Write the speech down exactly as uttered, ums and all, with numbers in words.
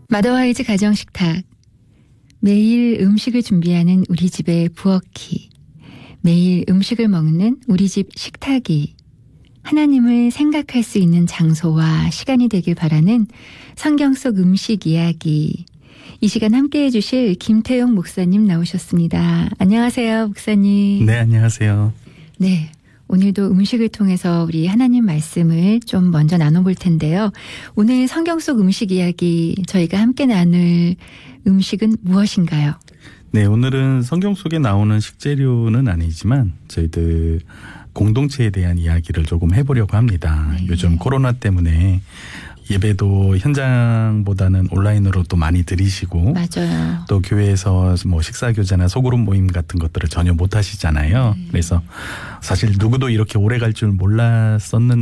마더와이즈 가정식탁. 매일 음식을 준비하는 우리 집의 부엌이, 매일 음식을 먹는 우리 집 식탁이 하나님을 생각할 수 있는 장소와 시간이 되길 바라는 성경 속 음식 이야기. 이 시간 함께해 주실 김태용 목사님 나오셨습니다. 안녕하세요, 목사님. 네, 안녕하세요. 네, 오늘도 음식을 통해서 우리 하나님 말씀을 좀 먼저 나눠볼 텐데요. 오늘 성경 속 음식 이야기 저희가 함께 나눌 음식은 무엇인가요? 네, 오늘은 성경 속에 나오는 식재료는 아니지만 저희들 공동체에 대한 이야기를 조금 해보려고 합니다. 네. 요즘 코로나 때문에 예배도 현장보다는 온라인으로 또 많이 드리시고, 맞아요. 또 교회에서 뭐 식사교제나 소그룹 모임 같은 것들을 전혀 못 하시잖아요. 네. 그래서 사실 누구도 이렇게 오래 갈 줄 몰랐었는데